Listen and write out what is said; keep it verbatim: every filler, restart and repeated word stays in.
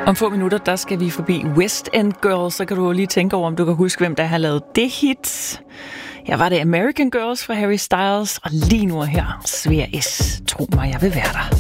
Om få minutter, der skal vi forbi West End Girls, så kan du lige tænke over, om du kan huske, hvem der har lavet det hit. Her var det American Girls fra Harry Styles, og lige nu her, Svær S. Tro mig, jeg vil være der.